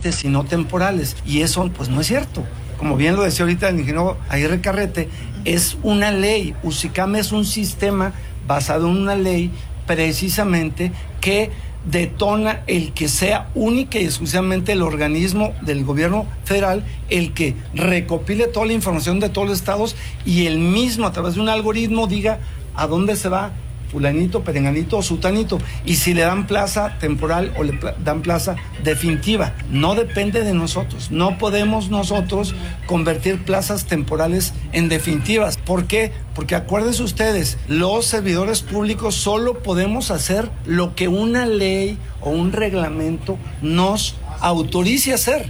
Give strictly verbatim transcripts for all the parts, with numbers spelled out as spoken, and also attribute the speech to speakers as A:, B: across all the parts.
A: permanentes y no temporales. Y eso pues no es cierto. Como bien lo decía ahorita el ingeniero Aguirre Carrete, es una ley. USICAM es un sistema basado en una ley precisamente que detona el que sea única y exclusivamente el organismo del gobierno federal el que recopile toda la información de todos los estados y el mismo a través de un algoritmo diga a dónde se va fulanito, perenganito o sutanito, y si le dan plaza temporal o le pla- dan plaza definitiva. No depende de nosotros. No podemos nosotros convertir plazas temporales en definitivas. ¿Por qué? Porque acuérdense ustedes, los servidores públicos solo podemos hacer lo que una ley o un reglamento nos autorice a hacer.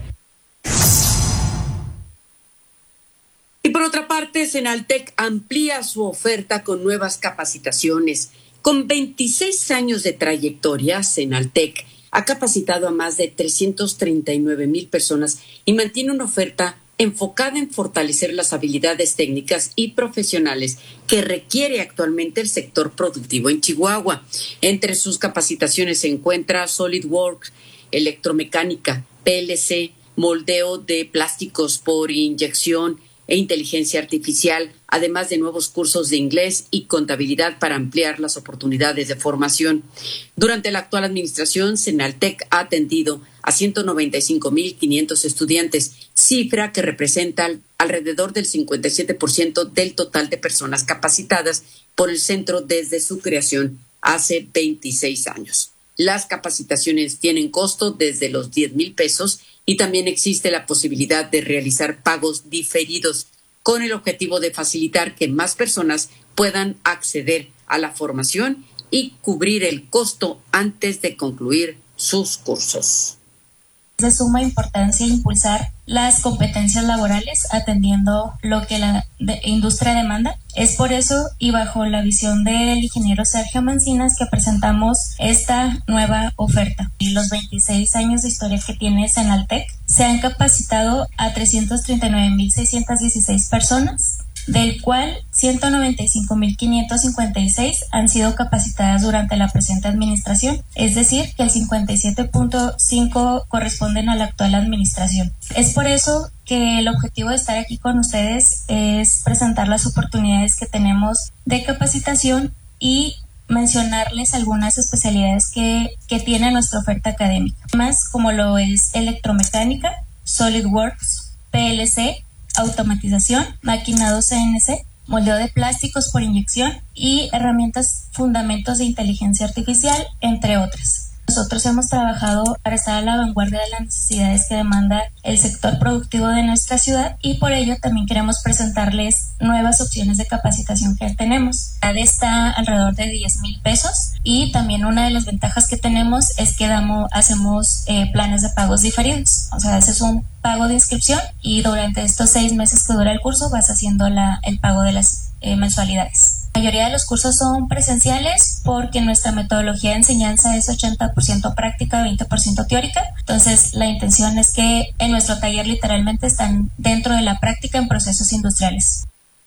B: Y por otra parte, Senaltec amplía su oferta con nuevas capacitaciones. Con veintiséis años de trayectoria, Senaltec ha capacitado a más de trescientos treinta y nueve mil personas y mantiene una oferta enfocada en fortalecer las habilidades técnicas y profesionales que requiere actualmente el sector productivo en Chihuahua. Entre sus capacitaciones se encuentra SolidWorks, electromecánica, P L C, moldeo de plásticos por inyección e inteligencia artificial, además de nuevos cursos de inglés y contabilidad para ampliar las oportunidades de formación. Durante la actual administración, Senaltec ha atendido a ciento noventa y cinco mil quinientos estudiantes, cifra que representa alrededor del cincuenta y siete por ciento del total de personas capacitadas por el centro desde su creación hace veintiséis años. Las capacitaciones tienen costo desde los diez mil pesos y también existe la posibilidad de realizar pagos diferidos con el objetivo de facilitar que más personas puedan acceder a la formación y cubrir el costo antes de concluir sus cursos.
C: Es de suma importancia impulsar las competencias laborales atendiendo lo que la de industria demanda. Es por eso y bajo la visión del ingeniero Sergio Mancinas que presentamos esta nueva oferta. Y los veintiséis años de historia que tiene Senaltec se han capacitado a trescientos treinta y nueve mil seiscientos dieciséis personas, del cual ciento noventa y cinco mil quinientos cincuenta y seis han sido capacitadas durante la presente administración, es decir, que el cincuenta y siete punto cinco corresponden a la actual administración. Es por eso que el objetivo de estar aquí con ustedes es presentar las oportunidades que tenemos de capacitación y mencionarles algunas especialidades que, que tiene nuestra oferta académica, más como lo es electromecánica, SolidWorks, P L C, automatización, maquinado C N C, moldeo de plásticos por inyección y herramientas fundamentos de inteligencia artificial, entre otras. Nosotros hemos trabajado para estar a la vanguardia de las necesidades que demanda el sector productivo de nuestra ciudad y por ello también queremos presentarles nuevas opciones de capacitación que tenemos. La de está alrededor de diez mil pesos y también una de las ventajas que tenemos es que damos, hacemos eh, planes de pagos diferidos. O sea, haces un pago de inscripción y durante estos seis meses que dura el curso vas haciendo la, el pago de las eh, mensualidades. La mayoría de los cursos son presenciales porque nuestra metodología de enseñanza es ochenta por ciento práctica, veinte por ciento teórica. Entonces, la intención es que en nuestro taller literalmente están dentro de la práctica en procesos industriales.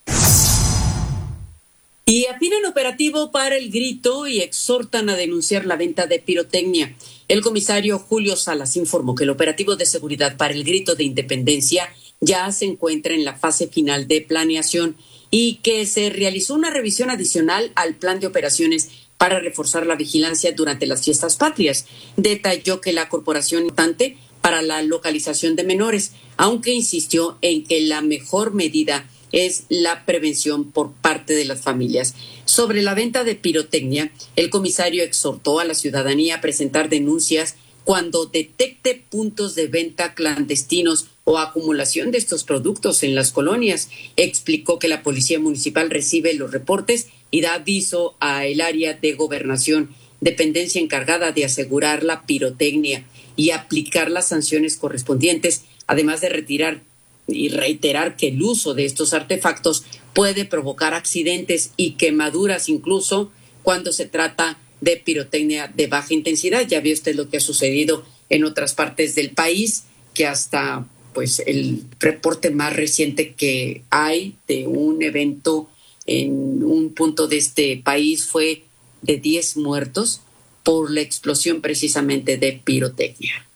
B: Y afinan operativo para el grito y exhortan a denunciar la venta de pirotecnia. El comisario Julio Salas informó que el operativo de seguridad para el grito de independencia ya se encuentra en la fase final de planeación y que se realizó una revisión adicional al plan de operaciones para reforzar la vigilancia durante las fiestas patrias. Detalló que la corporación es importante para la localización de menores, aunque insistió en que la mejor medida es la prevención por parte de las familias. Sobre la venta de pirotecnia, el comisario exhortó a la ciudadanía a presentar denuncias cuando detecte puntos de venta clandestinos o acumulación de estos productos en las colonias. Explicó que la Policía Municipal recibe los reportes y da aviso al área de gobernación, dependencia encargada de asegurar la pirotecnia y aplicar las sanciones correspondientes, además de retirar y reiterar que el uso de estos artefactos puede provocar accidentes y quemaduras incluso cuando se trata de pirotecnia de baja intensidad. Ya vio usted lo que ha sucedido en otras partes del país, que hasta pues el reporte más reciente que hay de un evento en un punto de este país fue de diez muertos por la explosión precisamente de pirotecnia.